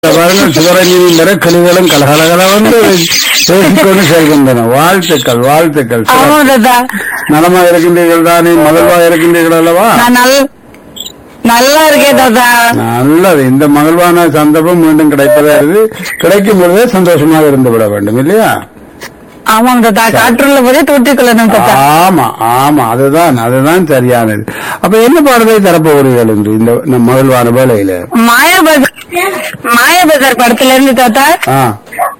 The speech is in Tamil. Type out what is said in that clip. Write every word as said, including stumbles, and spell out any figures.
பாருங்கள் சிவரஞ்சனி வரை கிளிகளும் கலகலகலவென்று பேசிக்கொண்டு செல்கின்றன. வாழ்த்துக்கள் வாழ்த்துக்கள். நலமா இருக்கின்றீர்கள் தானே? மகிழ்வா இருக்கின்றீர்கள் அல்லவா? நல்லா இருக்கே தாத்தா. நல்லது. இந்த மகிழ்வான சந்தர்ப்பம் மீண்டும் கிடைப்பதா இருக்கு. கிடைக்கும் பொழுதே சந்தோஷமாக இருந்து விட வேண்டும் இல்லையா? ஆமாங்க தாத்தா. காற்றுள்ள போதே தூற்றிக்கொள்ளணும் தாத்தா. ஆமா ஆமா, அதுதான் அதுதான் சரியானது. அப்ப என்ன பாடலை தரப்போகிறீர்கள் என்று இந்த மகிழ்வான வேலையில? மாயாபஜார் மாயாபஜார் படத்துல இருந்து தாத்தா.